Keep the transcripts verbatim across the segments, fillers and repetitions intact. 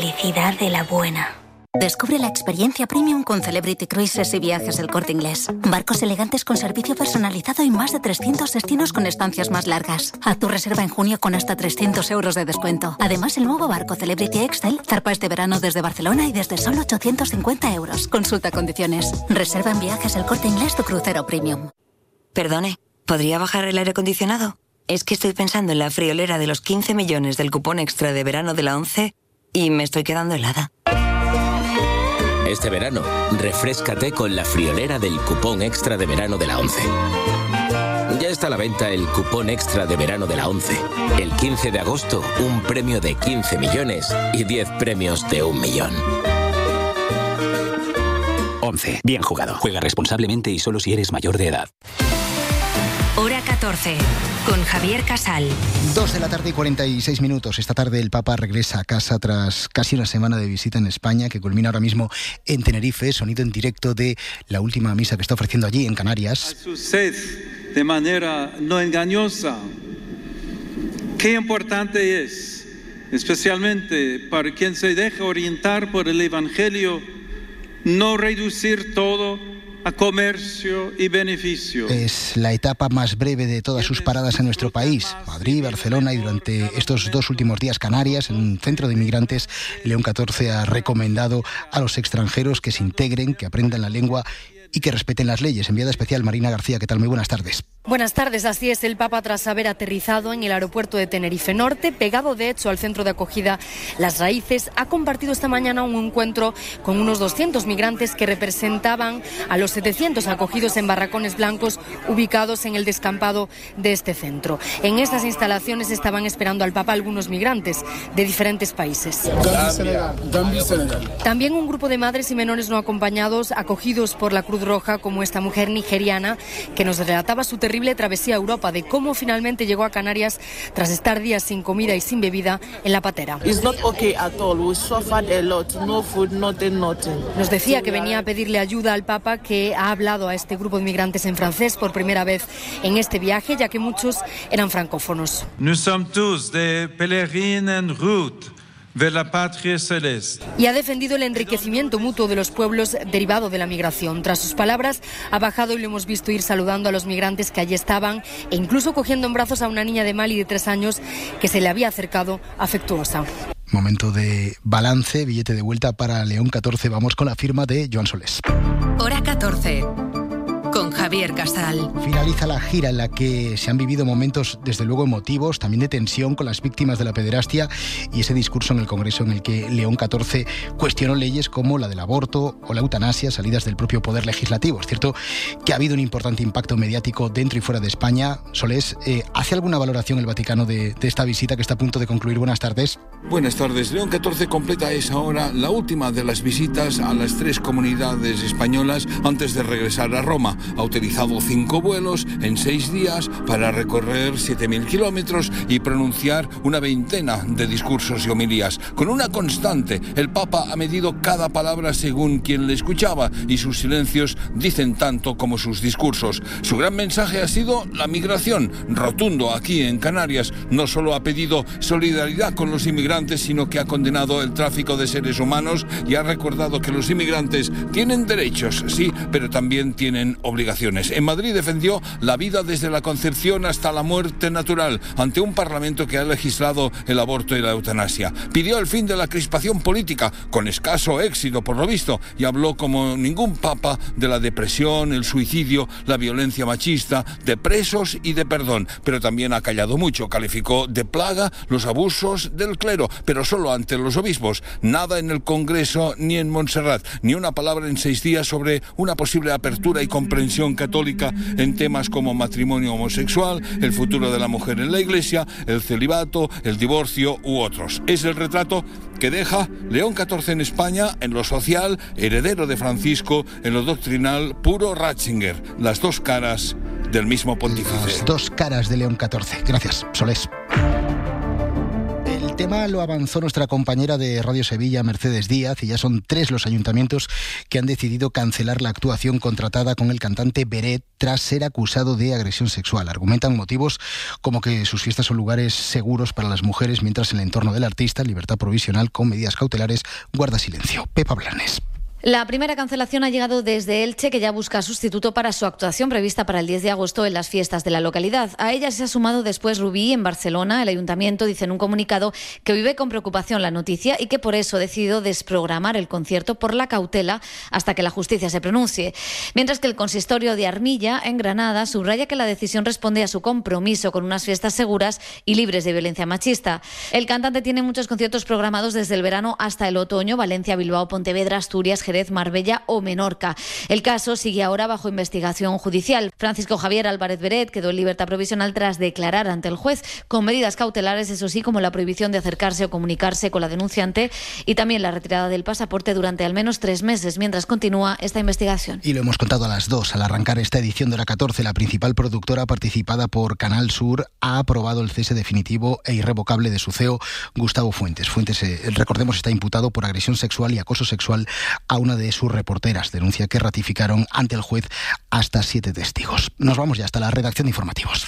Felicidad de la buena. Descubre la experiencia premium con Celebrity Cruises y Viajes El Corte Inglés. Barcos elegantes con servicio personalizado y más de trescientos destinos con estancias más largas. Haz tu reserva en junio con hasta trescientos euros de descuento. Además, el nuevo barco Celebrity Excel zarpa este verano desde Barcelona y desde solo ochocientos cincuenta euros. Consulta condiciones. Reserva en Viajes El Corte Inglés tu crucero premium. Perdone, ¿podría bajar el aire acondicionado? Es que estoy pensando en la friolera de los quince millones del cupón extra de verano de la ONCE y me estoy quedando helada. Este verano, refréscate con la friolera del cupón extra de verano de la ONCE. Ya está a la venta el cupón extra de verano de la ONCE. El quince de agosto, un premio de quince millones y diez premios de un millón. ONCE. Bien jugado. Juega responsablemente y solo si eres mayor de edad. Hora catorce, con Javier Casal. Dos de la tarde y cuarenta y seis minutos. Esta tarde el Papa regresa a casa tras casi una semana de visita en España, que culmina ahora mismo en Tenerife. Sonido en directo de la última misa que está ofreciendo allí, en Canarias. A su sed de manera no engañosa. Qué importante es, especialmente para quien se deja orientar por el Evangelio, no reducir todo a comercio y beneficio. Es la etapa más breve de todas sus paradas en nuestro país, Madrid, Barcelona y durante estos dos últimos días Canarias, en un centro de inmigrantes. León catorce ha recomendado a los extranjeros que se integren, que aprendan la lengua y que respeten las leyes. Enviada especial Marina García, ¿qué tal? Muy buenas tardes. Buenas tardes, así es. El Papa, tras haber aterrizado en el aeropuerto de Tenerife Norte, pegado de hecho al centro de acogida Las Raíces, ha compartido esta mañana un encuentro con unos doscientos migrantes que representaban a los setecientos acogidos en barracones blancos ubicados en el descampado de este centro. En estas instalaciones estaban esperando al Papa algunos migrantes de diferentes países. También un grupo de madres y menores no acompañados acogidos por la Cruz Roja, como esta mujer nigeriana que nos relataba su terrible travesía a Europa, de cómo finalmente llegó a Canarias tras estar días sin comida y sin bebida en la patera. Nos decía que venía a pedirle ayuda al Papa, que ha hablado a este grupo de migrantes en francés por primera vez en este viaje, ya que muchos eran francófonos. Nous sommes tous des pèlerins en route de la patria celeste. Y ha defendido el enriquecimiento mutuo de los pueblos derivado de la migración. Tras sus palabras, ha bajado y lo hemos visto ir saludando a los migrantes que allí estaban e incluso cogiendo en brazos a una niña de Mali de tres años que se le había acercado afectuosa. Momento de balance, billete de vuelta para León catorce. Vamos con la firma de Joan Solés. Hora catorce. Con Javier Casal. Finaliza la gira en la que se han vivido momentos, desde luego, emotivos, también de tensión con las víctimas de la pederastia, y ese discurso en el Congreso en el que León catorce cuestionó leyes como la del aborto o la eutanasia, salidas del propio Poder Legislativo. Es cierto que ha habido un importante impacto mediático dentro y fuera de España. Solés, eh, ¿hace alguna valoración el Vaticano de, de esta visita que está a punto de concluir? Buenas tardes. Buenas tardes. León catorce completa a esa hora la última de las visitas a las tres comunidades españolas antes de regresar a Roma. Ha utilizado cinco vuelos en seis días para recorrer siete mil kilómetros y pronunciar una veintena de discursos y homilías. Con una constante, el Papa ha medido cada palabra según quien le escuchaba, y sus silencios dicen tanto como sus discursos. Su gran mensaje ha sido la migración. Rotundo aquí en Canarias, no solo ha pedido solidaridad con los inmigrantes, sino que ha condenado el tráfico de seres humanos y ha recordado que los inmigrantes tienen derechos, sí, pero también tienen obligaciones. En Madrid defendió la vida desde la concepción hasta la muerte natural ante un Parlamento que ha legislado el aborto y la eutanasia. Pidió el fin de la crispación política, con escaso éxito por lo visto, y habló como ningún papa de la depresión, el suicidio, la violencia machista, de presos y de perdón. Pero también ha callado mucho. Calificó de plaga los abusos del clero, pero solo ante los obispos. Nada en el Congreso ni en Montserrat, ni una palabra en seis días sobre una posible apertura y comprensión católica en temas como matrimonio homosexual, el futuro de la mujer en la Iglesia, el celibato, el divorcio u otros. Es el retrato que deja León catorce en España, en lo social, heredero de Francisco, en lo doctrinal, puro Ratzinger. Las dos caras del mismo pontífice. Las dos caras de León catorce. Gracias, Solés. tema lo avanzó nuestra compañera de Radio Sevilla, Mercedes Díaz, y ya son tres los ayuntamientos que han decidido cancelar la actuación contratada con el cantante Beret tras ser acusado de agresión sexual. Argumentan motivos como que sus fiestas son lugares seguros para las mujeres, mientras el entorno del artista, en libertad provisional con medidas cautelares, guarda silencio. Pepa Blanes. La primera cancelación ha llegado desde Elche, que ya busca sustituto para su actuación prevista para el diez de agosto en las fiestas de la localidad. A ella se ha sumado después Rubí, en Barcelona. El ayuntamiento dice en un comunicado que vive con preocupación la noticia y que por eso ha decidido desprogramar el concierto por la cautela hasta que la justicia se pronuncie. Mientras que el consistorio de Armilla, en Granada, subraya que la decisión responde a su compromiso con unas fiestas seguras y libres de violencia machista. El cantante tiene muchos conciertos programados desde el verano hasta el otoño: Valencia, Bilbao, Pontevedra, Asturias, Jerez, Marbella o Menorca. El caso sigue ahora bajo investigación judicial. Francisco Javier Álvarez Beret quedó en libertad provisional tras declarar ante el juez, con medidas cautelares, eso sí, como la prohibición de acercarse o comunicarse con la denunciante y también la retirada del pasaporte durante al menos tres meses, mientras continúa esta investigación. Y lo hemos contado a las dos. Al arrancar esta edición de Hora catorce, la principal productora participada por Canal Sur ha aprobado el cese definitivo e irrevocable de su C E O, Gustavo Fuentes. Fuentes, eh, recordemos, está imputado por agresión sexual y acoso sexual a una de sus reporteras, denuncia que ratificaron ante el juez hasta siete testigos. Nos vamos ya hasta la redacción de informativos.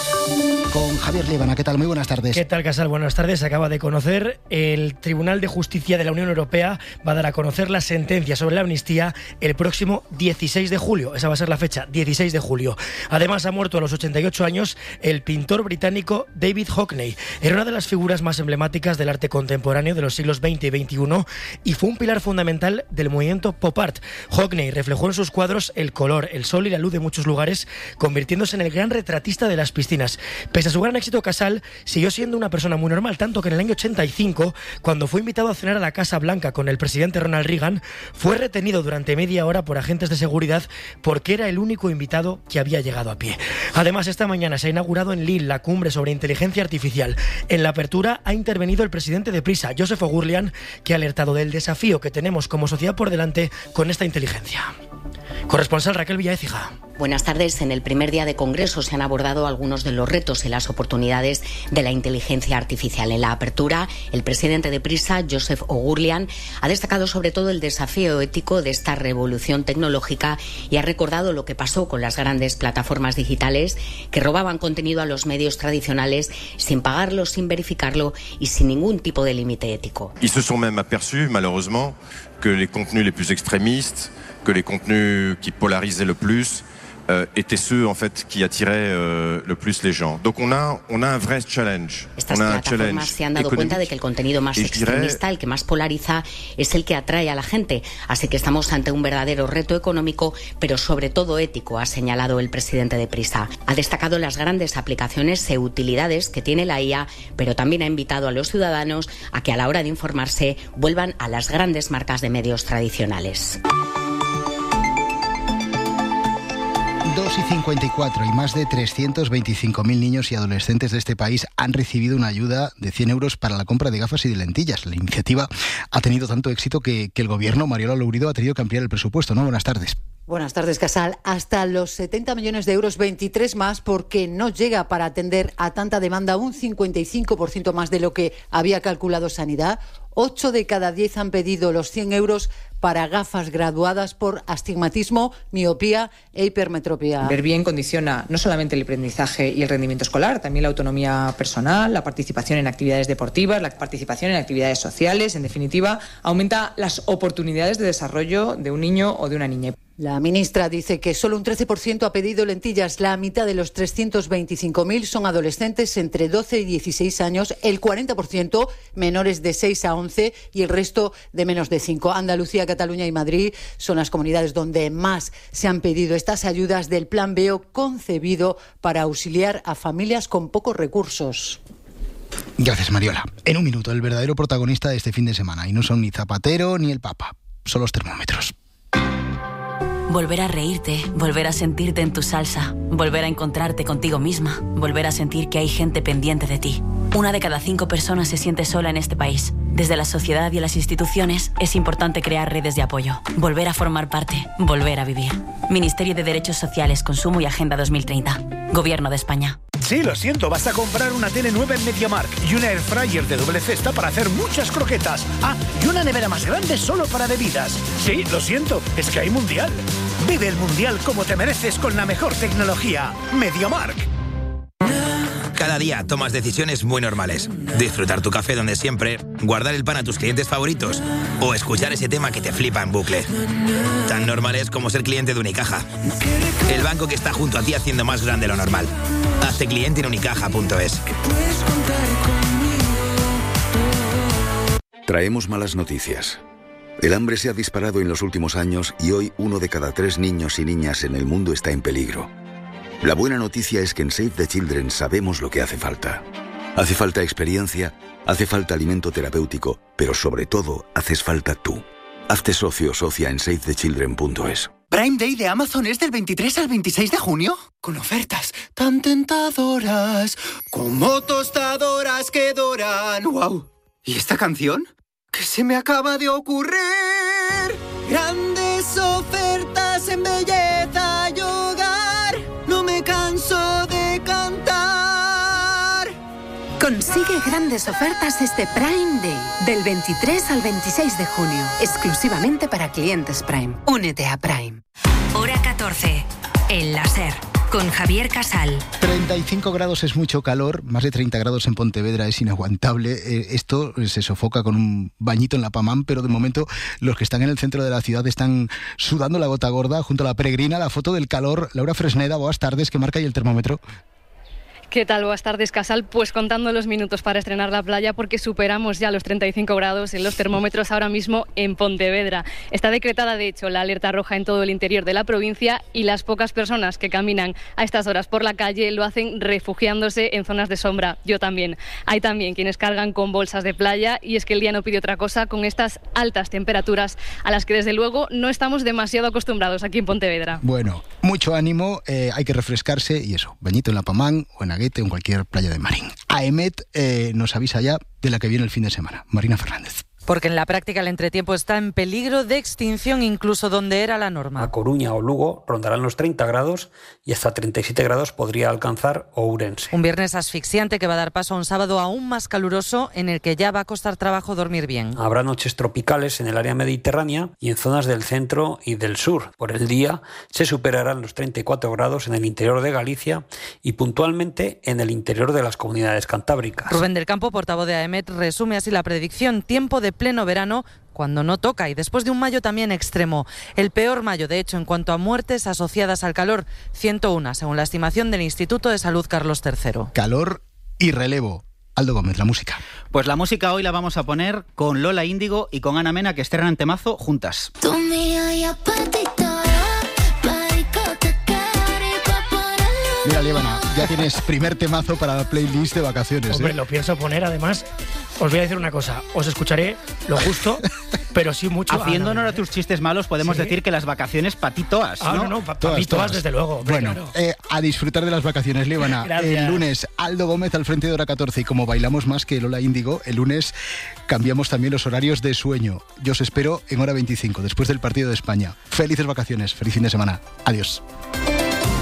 Con Javier Líbana. ¿Qué tal? Muy buenas tardes. ¿Qué tal, Casal? Buenas tardes. Se acaba de conocer, el Tribunal de Justicia de la Unión Europea va a dar a conocer la sentencia sobre la amnistía el próximo dieciséis de julio. Esa va a ser la fecha, dieciséis de julio. Además, ha muerto a los ochenta y ocho años el pintor británico David Hockney. Era una de las figuras más emblemáticas del arte contemporáneo de los siglos veinte y veintiuno y fue un pilar fundamental del movimiento pop art. Hockney reflejó en sus cuadros el color, el sol y la luz de muchos lugares, convirtiéndose en el gran retratista de las piscinas. Pese a su gran éxito, Casal siguió siendo una persona muy normal, tanto que en el año ochenta y cinco, cuando fue invitado a cenar a la Casa Blanca con el presidente Ronald Reagan, fue retenido durante media hora por agentes de seguridad porque era el único invitado que había llegado a pie. Además, esta mañana se ha inaugurado en Lille la cumbre sobre inteligencia artificial. En la apertura ha intervenido el presidente de Prisa, Joseph O'Gurlian, que ha alertado del desafío que tenemos como sociedad por delante con esta inteligencia. Corresponsal Raquel Villaécija. Buenas tardes. En el primer día de Congreso se han abordado algunos de los retos y las oportunidades de la inteligencia artificial. En la apertura, el presidente de Prisa, Joseph O'Gurlian, ha destacado sobre todo el desafío ético de esta revolución tecnológica y ha recordado lo que pasó con las grandes plataformas digitales que robaban contenido a los medios tradicionales sin pagarlo, sin verificarlo y sin ningún tipo de límite ético. Ils se sont même aperçus, malheureusement, que les contenus les plus extrémistes, que les contenus qui polarisaient le plus euh, étaient ceux en fait qui attiraient euh, le plus les gens. Donc on a on a un vrai challenge. Estas on a plataformas se han dado cuenta de que el contenido más extremista, el que más polariza, es el que atrae a la gente. Así que estamos ante un verdadero reto económico, pero sobre todo ético, ha señalado el presidente de Prisa. Ha destacado las grandes aplicaciones e utilidades que tiene la I A, pero también ha invitado a los ciudadanos a que a la hora de informarse vuelvan a las grandes marcas de medios tradicionales. dos y cincuenta y cuatro y más de trescientos veinticinco mil niños y adolescentes de este país han recibido una ayuda de cien euros para la compra de gafas y de lentillas. La iniciativa ha tenido tanto éxito que, que el gobierno, Mariola Lourido, ha tenido que ampliar el presupuesto, ¿no? Buenas tardes. Buenas tardes, Casal. Hasta los setenta millones de euros, veintitrés más, porque no llega para atender a tanta demanda, un cincuenta y cinco por ciento más de lo que había calculado Sanidad. ocho de cada diez han pedido los cien euros para gafas graduadas por astigmatismo, miopía e hipermetropía. Ver bien condiciona no solamente el aprendizaje y el rendimiento escolar, también la autonomía personal, la participación en actividades deportivas, la participación en actividades sociales. En definitiva, aumenta las oportunidades de desarrollo de un niño o de una niña. La ministra dice que solo un trece por ciento ha pedido lentillas. La mitad de los trescientos veinticinco mil son adolescentes entre doce y dieciséis años, el cuarenta por ciento menores de seis a once y el resto de menos de cinco. Andalucía, Cataluña y Madrid son las comunidades donde más se han pedido estas ayudas del Plan B E O, concebido para auxiliar a familias con pocos recursos. Gracias, Mariola. En un minuto, el verdadero protagonista de este fin de semana. Y no son ni Zapatero ni el Papa, son los termómetros. Volver a reírte, volver a sentirte en tu salsa, volver a encontrarte contigo misma, volver a sentir que hay gente pendiente de ti. Una de cada cinco personas se siente sola en este país. Desde la sociedad y las instituciones es importante crear redes de apoyo, volver a formar parte, volver a vivir. Ministerio de Derechos Sociales, Consumo y Agenda dos mil treinta. Gobierno de España. Sí, lo siento, vas a comprar una tele nueva en MediaMarkt y una air fryer de doble cesta para hacer muchas croquetas. Ah, y una nevera más grande solo para bebidas. Sí, lo siento, es que hay mundial. Vive el mundial como te mereces con la mejor tecnología. MediaMarkt. Cada día tomas decisiones muy normales. Disfrutar tu café donde siempre, guardar el pan a tus clientes favoritos o escuchar ese tema que te flipa en bucle. Tan normales como ser cliente de Unicaja. El banco que está junto a ti haciendo más grande lo normal. Hazte cliente en unicaja punto es. Traemos malas noticias. El hambre se ha disparado en los últimos años y hoy uno de cada tres niños y niñas en el mundo está en peligro. La buena noticia es que en Save the Children sabemos lo que hace falta. Hace falta experiencia, hace falta alimento terapéutico, pero sobre todo, haces falta tú. Hazte socio o socia en save the children punto es. ¿Prime Day de Amazon es del veintitrés al veintiséis de junio? Con ofertas tan tentadoras, como tostadoras que doran. ¡Wow! ¿Y esta canción? ¿Qué se me acaba de ocurrir? Grandes ofertas en belleza y hogar. No me canso de cantar. Consigue grandes ofertas este Prime Day, del veintitrés al veintiséis de junio, exclusivamente para clientes Prime. Únete a Prime. Hora catorce, El Láser, con Javier Casal. treinta y cinco grados es mucho calor, más de treinta grados en Pontevedra es inaguantable. Eh, esto se sofoca con un bañito en la Pamán, pero de momento los que están en el centro de la ciudad están sudando la gota gorda junto a la peregrina, la foto del calor. Laura Fresneda, buenas tardes, ¿qué marca ahí el termómetro? ¿Qué tal? Buenas tardes, Casal. Pues contando los minutos para estrenar la playa, porque superamos ya los treinta y cinco grados en los termómetros ahora mismo en Pontevedra. Está decretada, de hecho, la alerta roja en todo el interior de la provincia y las pocas personas que caminan a estas horas por la calle lo hacen refugiándose en zonas de sombra. Yo también. Hay también quienes cargan con bolsas de playa y es que el día no pide otra cosa con estas altas temperaturas a las que desde luego no estamos demasiado acostumbrados aquí en Pontevedra. Bueno, mucho ánimo, eh, hay que refrescarse y eso, bañito en la Pamán o en Aguete o en cualquier playa de Marín. AEMET eh, nos avisa ya de la que viene el fin de semana. Marina Fernández. Porque en la práctica el entretiempo está en peligro de extinción incluso donde era la norma. A Coruña o Lugo rondarán los treinta grados y hasta treinta y siete grados podría alcanzar Ourense. Un viernes asfixiante que va a dar paso a un sábado aún más caluroso en el que ya va a costar trabajo dormir bien. Habrá noches tropicales en el área mediterránea y en zonas del centro y del sur. Por el día se superarán los treinta y cuatro grados en el interior de Galicia y puntualmente en el interior de las comunidades cantábricas. Rubén del Campo, portavoz de AEMET, resume así la predicción: tiempo de pleno verano cuando no toca y después de un mayo también extremo. El peor mayo, de hecho, en cuanto a muertes asociadas al calor, ciento uno, según la estimación del Instituto de Salud Carlos tercero. Calor y relevo. Aldo Gómez, la música. Pues la música hoy la vamos a poner con Lola Índigo y con Ana Mena, que estrenan temazo juntas. Mira, Líbana, ya tienes primer temazo para la playlist de vacaciones. Hombre, ¿eh? lo pienso poner, además. Os voy a decir una cosa, os escucharé lo justo, pero sí mucho. Haciendo honor a tus chistes malos, podemos ¿Sí? decir que las vacaciones pa' ti todas, ¿no? Ah, no, no, pa', pa mí todas, desde luego. Hombre, bueno, claro. eh, a disfrutar de las vacaciones, Líbana. El lunes, Aldo Gómez al frente de Hora catorce, y como bailamos más que Lola Índigo, el lunes cambiamos también los horarios de sueño. Yo os espero en Hora veinticinco, después del partido de España. Felices vacaciones, feliz fin de semana. Adiós.